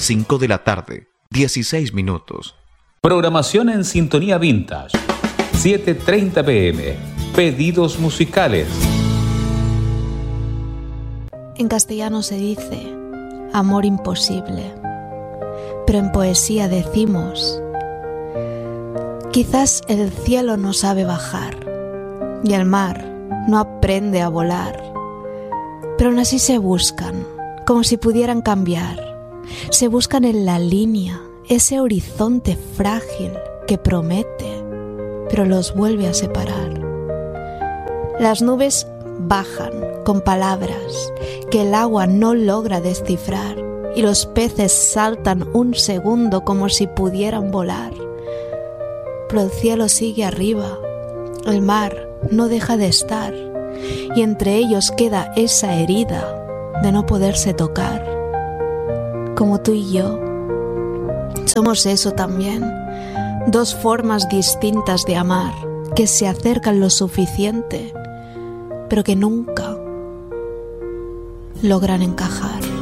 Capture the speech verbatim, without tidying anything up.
cinco de la tarde, dieciséis minutos. Programación en sintonía vintage. siete treinta pm. Pedidos musicales. En castellano se dice amor imposible, pero en poesía decimos: quizás el cielo no sabe bajar y el mar no aprende a volar, pero aún así se buscan, como si pudieran cambiar. Se buscan en la línea, ese horizonte frágil que promete, pero los vuelve a separar. Las nubes bajan con palabras que el agua no logra descifrar, y los peces saltan un segundo como si pudieran volar. Pero el cielo sigue arriba, el mar no deja de estar, y entre ellos queda esa herida de no poderse tocar. Como tú y yo, somos eso también, dos formas distintas de amar que se acercan lo suficiente, pero que nunca logran encajar.